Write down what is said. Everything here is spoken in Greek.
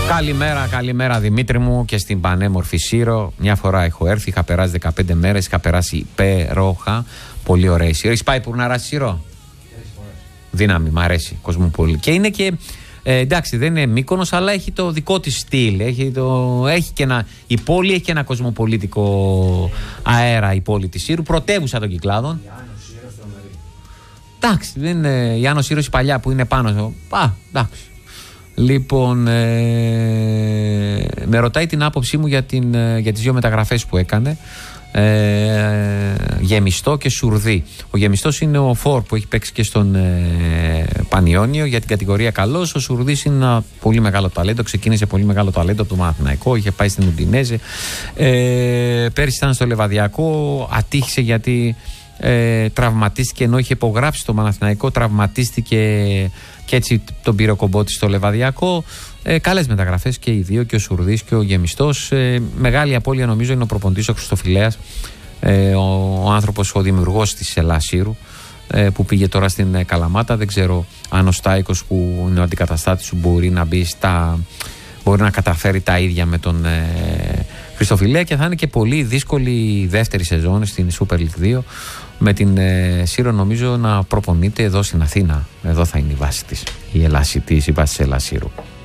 Καλημέρα Δημήτρη μου και στην πανέμορφη Σύρο. Μια φορά έχω έρθει, είχα περάσει 15 μέρες, είχα περάσει υπέροχα. Πολύ ωραία η Σύρο. Έχεις πάει πουρναρά στη Σύρο? Δύναμη, μ' αρέσει, Κοσμοπόλη. Και είναι και, εντάξει, δεν είναι Μύκονος, αλλά έχει το δικό της στυλ. Έχει και η πόλη έχει και ένα κοσμοπολίτικο αέρα, η πόλη της Σύρου, πρωτεύουσα των Κυκλάδων. Εντάξει, δεν είναι η Άνω Σύρος η παλιά που είναι πάνω. Εντάξει. Λοιπόν, με ρωτάει την άποψή μου για τις δύο μεταγραφές που έκανε, Γεμιστό και Σουρδί. Ο Γεμιστός είναι ο φορ που έχει παίξει και στον Πανιόνιο για την κατηγορία καλός. Ο Σουρδής είναι ένα πολύ μεγάλο ταλέντο, ξεκίνησε πολύ μεγάλο ταλέντο από το Παναθηναϊκό, είχε πάει στην Ουντινέζε, πέρυσι ήταν στο Λεβαδιακό, ατύχησε γιατί τραυματίστηκε, ενώ είχε υπογράψει το Παναθηναϊκό, τραυματίστηκε και έτσι τον πήρε ο Κομπότης στο Λεβαδιακό. Καλές μεταγραφές και οι δύο, και ο Σουρδής και ο Γεμιστός. Μεγάλη απώλεια νομίζω είναι ο προπονητής ο Χριστοφιλέας, ο άνθρωπος, ο δημιουργός της Ελασσύρου, που πήγε τώρα στην Καλαμάτα. Δεν ξέρω αν ο Στάικος, που είναι ο αντικαταστάτης του, μπορεί να καταφέρει τα ίδια με τον Χριστοφιλέα, και θα είναι και πολύ δύσκολη δεύτερη σεζόν στην Super League 2 με την Σύρο, νομίζω, να προπονείται εδώ στην Αθήνα. Εδώ θα είναι η βάση της, η βάση της Ελασσύρου.